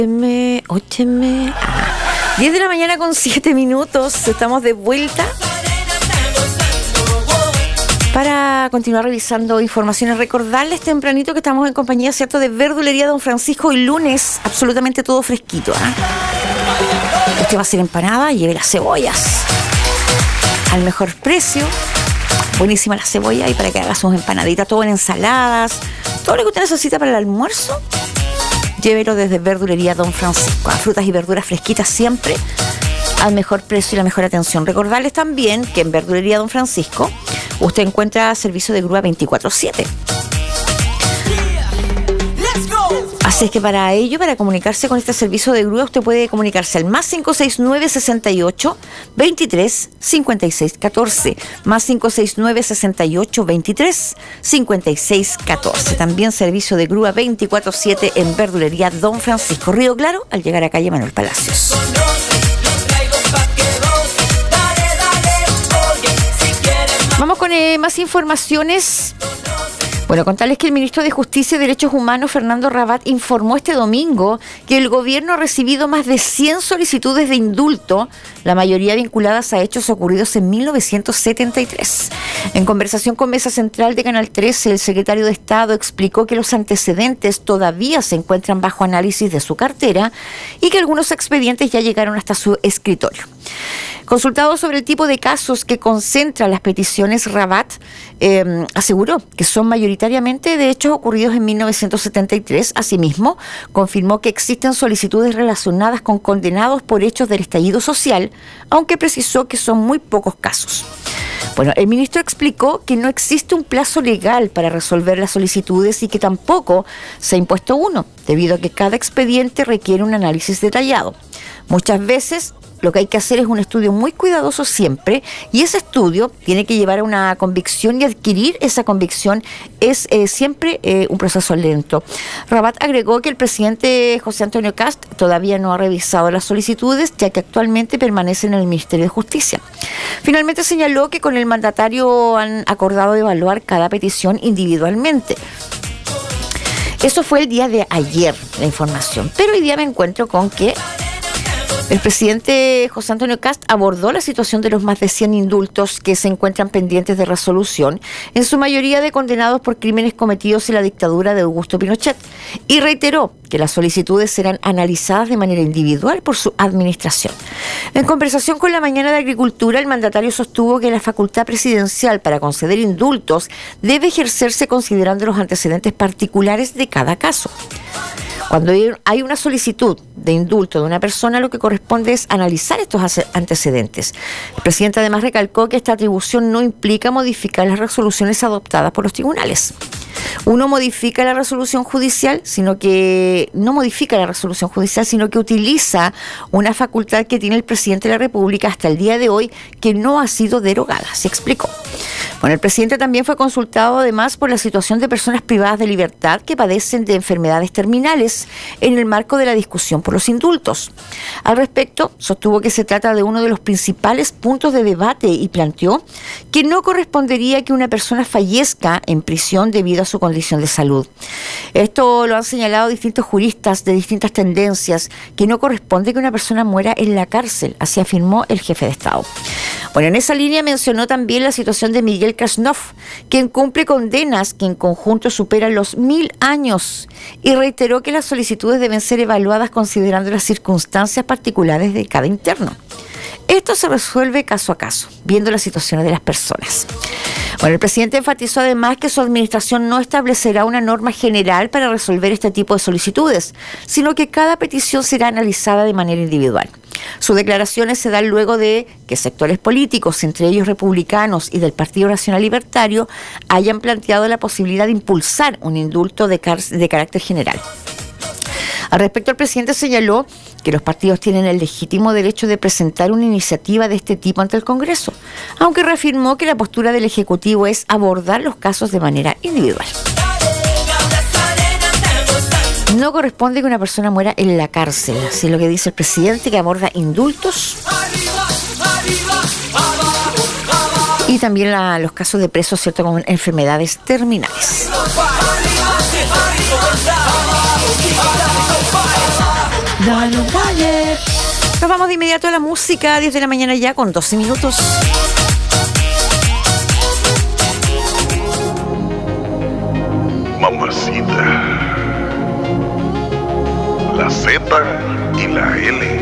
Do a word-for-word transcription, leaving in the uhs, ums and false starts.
Óyeme, óyeme. Ah, diez de la mañana con siete minutos. Estamos de vuelta para continuar revisando informaciones. Recordarles tempranito que estamos en compañía, ¿cierto?, de Verdulería Don Francisco. Hoy lunes, absolutamente todo fresquito. ¿eh? Este va a ser empanada, lleve las cebollas al mejor precio. Buenísima la cebolla y para que haga sus empanaditas, todo en ensaladas, todo lo que usted necesita para el almuerzo, llévelo desde Verdulería Don Francisco. A frutas y verduras fresquitas siempre al mejor precio y la mejor atención. Recordarles también que en Verdulería Don Francisco usted encuentra servicio de grúa veinticuatro siete. Así es que para ello, para comunicarse con este servicio de grúa, usted puede comunicarse al más cinco seis nueve, sesenta y ocho, veintitrés, cincuenta y seis, catorce, más cinco seis nueve, sesenta y ocho, veintitrés, cincuenta y seis, catorce. También servicio de grúa veinticuatro siete en Verdulería Don Francisco, Río Claro, al llegar a calle Manuel Palacios. Vamos con eh, más informaciones. Bueno, contarles que el ministro de Justicia y Derechos Humanos, Fernando Rabat, informó este domingo que el gobierno ha recibido más de cien solicitudes de indulto, la mayoría vinculadas a hechos ocurridos en mil novecientos setenta y tres. En conversación con Mesa Central de Canal trece, el secretario de Estado explicó que los antecedentes todavía se encuentran bajo análisis de su cartera y que algunos expedientes ya llegaron hasta su escritorio. Consultado sobre el tipo de casos que concentran las peticiones, Rabat eh, aseguró que son mayoritariamente de hechos ocurridos en mil novecientos setenta y tres. Asimismo, confirmó que existen solicitudes relacionadas con condenados por hechos del estallido social, aunque precisó que son muy pocos casos. Bueno, el ministro explicó que no existe un plazo legal para resolver las solicitudes y que tampoco se ha impuesto uno, debido a que cada expediente requiere un análisis detallado. Muchas veces lo que hay que hacer es un estudio muy cuidadoso siempre, y ese estudio tiene que llevar a una convicción, y adquirir esa convicción es eh, siempre eh, un proceso lento. Rabat agregó que el presidente José Antonio Kast todavía no ha revisado las solicitudes, ya que actualmente permanecen en el Ministerio de Justicia. Finalmente señaló que con el mandatario han acordado evaluar cada petición individualmente. Eso fue el día de ayer, la información. Pero hoy día me encuentro con que el presidente José Antonio Kast abordó la situación de los más de cien indultos que se encuentran pendientes de resolución, en su mayoría de condenados por crímenes cometidos en la dictadura de Augusto Pinochet, y reiteró que las solicitudes serán analizadas de manera individual por su administración. En conversación con La Mañana de Agricultura, el mandatario sostuvo que la facultad presidencial para conceder indultos debe ejercerse considerando los antecedentes particulares de cada caso. Cuando hay una solicitud de indulto de una persona, lo que corresponde es analizar estos antecedentes. El presidente además recalcó que esta atribución no implica modificar las resoluciones adoptadas por los tribunales. Uno modifica la resolución judicial, sino que no modifica la resolución judicial, sino que utiliza una facultad que tiene el presidente de la República hasta el día de hoy, que no ha sido derogada, se explicó. Bueno, el presidente también fue consultado además por la situación de personas privadas de libertad que padecen de enfermedades terminales en el marco de la discusión por los indultos. Al respecto, sostuvo que se trata de uno de los principales puntos de debate y planteó que no correspondería que una persona fallezca en prisión debido a su condición de salud. Esto lo han señalado distintos juristas de distintas tendencias, que no corresponde que una persona muera en la cárcel, así afirmó el jefe de Estado. Bueno, en esa línea mencionó también la situación de Miguel Krasnov, quien cumple condenas que en conjunto superan los mil años, y reiteró que las solicitudes deben ser evaluadas considerando las circunstancias particulares de cada interno. Esto se resuelve caso a caso, viendo las situaciones de las personas. Bueno, el presidente enfatizó además que su administración no establecerá una norma general para resolver este tipo de solicitudes, sino que cada petición será analizada de manera individual. Sus declaraciones se dan luego de que sectores políticos, entre ellos republicanos y del Partido Nacional Libertario, hayan planteado la posibilidad de impulsar un indulto de, car- de carácter general. Al respecto, el presidente señaló que los partidos tienen el legítimo derecho de presentar una iniciativa de este tipo ante el Congreso, aunque reafirmó que la postura del Ejecutivo es abordar los casos de manera individual. No corresponde que una persona muera en la cárcel, así es lo que dice el presidente, que aborda indultos y también la, los casos de presos, ¿cierto?, con enfermedades terminales. Nos vamos de inmediato a la música, diez de la mañana ya con doce minutos. Mamacita, la Z y la L